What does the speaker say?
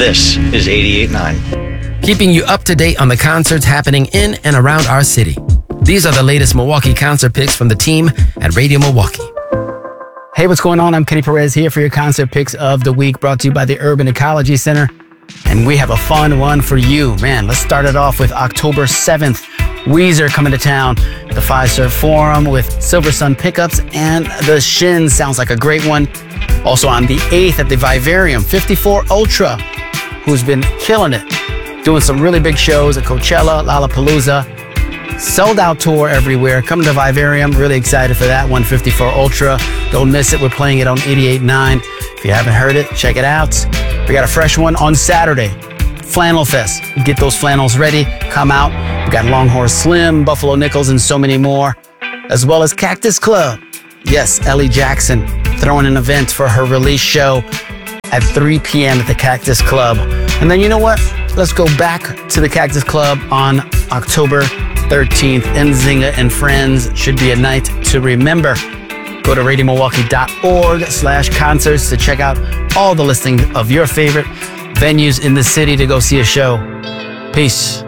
This is 88.9. Keeping you up to date on the concerts happening in and around our city. These are the latest Milwaukee concert picks from the team at Radio Milwaukee. Hey, what's going on? I'm Kenny Perez here for your concert picks of the week, brought to you by the Urban Ecology Center. And we have a fun one for you. Man, let's start it off with October 7th. Weezer coming to town at the Fiserv Forum with Silver Sun Pickups and The Shins. Sounds like a great one. Also on the 8th at the Vivarium, 54 Ultra, who's been killing it. Doing some really big shows at Coachella, Lollapalooza. Sold out tour everywhere. Coming to Vivarium. Really excited for that one, 54 Ultra. Don't miss it. We're playing it on 88.9. If you haven't heard it, check it out. We got a fresh one on Saturday. Flannel Fest. Get those flannels ready. Come out. We got Longhorn Slim, Buffalo Nichols, and so many more. As well as Cactus Club. Yes, Ellie Jackson throwing an event for her release show at 3 p.m. at the Cactus Club. And then you know what? Let's go back to the Cactus Club on October 13th. Nzinga and Friends should be a night to remember. Go to radiomilwaukee.org/concerts to check out all the listing of your favorite venues in the city to go see a show. Peace.